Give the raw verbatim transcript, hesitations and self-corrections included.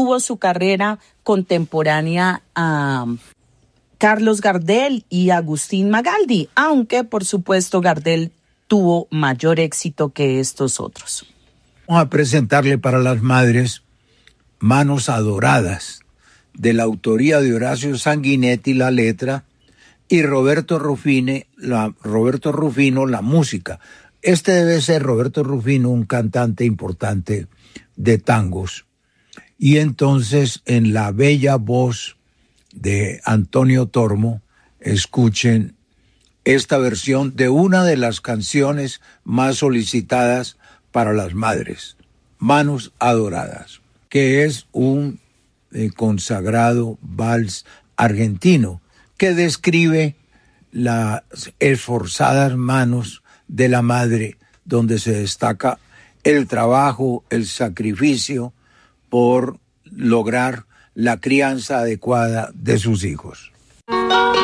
tuvo su carrera contemporánea a Carlos Gardel y Agustín Magaldi, aunque por supuesto Gardel tuvo mayor éxito que estos otros. Vamos a presentarle para las madres Manos Adoradas, de la autoría de Horacio Sanguinetti, la letra, y Roberto Rufine, la, Roberto Rufino, la música. Este debe ser Roberto Rufino, un cantante importante de tangos. Y entonces, en la bella voz de Antonio Tormo, escuchen esta versión de una de las canciones más solicitadas para las madres, Manos Adoradas, que es un eh, consagrado vals argentino que describe las esforzadas manos de la madre, donde se destaca el trabajo, el sacrificio por lograr la crianza adecuada de sus hijos.